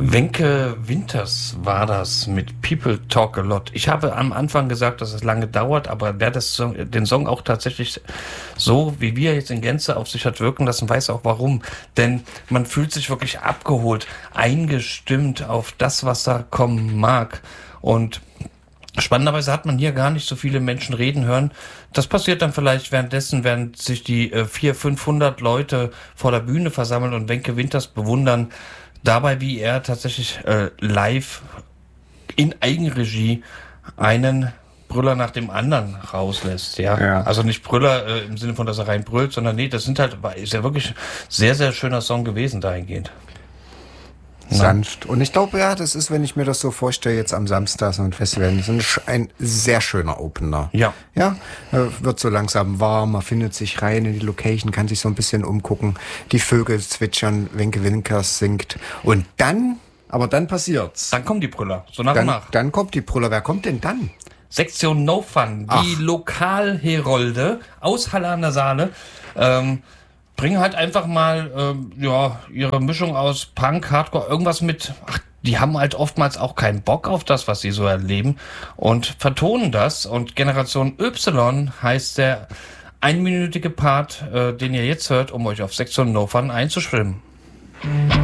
Wenke Winters war das mit People Talk a Lot. Ich habe am Anfang gesagt, dass es lange dauert, aber wer den Song auch tatsächlich so, wie wir jetzt in Gänze auf sich hat wirken lassen, weiß auch warum. Denn man fühlt sich wirklich abgeholt, eingestimmt auf das, was da kommen mag. Und spannenderweise hat man hier gar nicht so viele Menschen reden hören. Das passiert dann vielleicht währenddessen, während sich die 400-500 Leute vor der Bühne versammeln und Wenke Winters bewundern. Dabei, wie er tatsächlich live in Eigenregie einen Brüller nach dem anderen rauslässt. Ja. Also nicht Brüller im Sinne von, dass er rein brüllt, sondern nee, ist ja wirklich sehr, sehr schöner Song gewesen dahingehend. Sanft. Und ich glaube, ja, das ist, wenn ich mir das so vorstelle, jetzt am Samstag so ein Festival, das ist ein sehr schöner Opener. Ja. Ja, wird so langsam warm, man findet sich rein in die Location, kann sich so ein bisschen umgucken, die Vögel zwitschern, Wenke Winters singt und dann passiert's. Dann kommen die Brüller, so nach und nach. Dann kommt die Brüller. Wer kommt denn dann? Sektion No Fun, die Lokalherolde aus Halle an der Saale, bringen halt einfach mal ihre Mischung aus Punk, Hardcore, irgendwas mit. Die haben halt oftmals auch keinen Bock auf das, was sie so erleben und vertonen das. Und Generation Y heißt der einminütige Part, den ihr jetzt hört, um euch auf Sektion No Fun einzuschwimmen.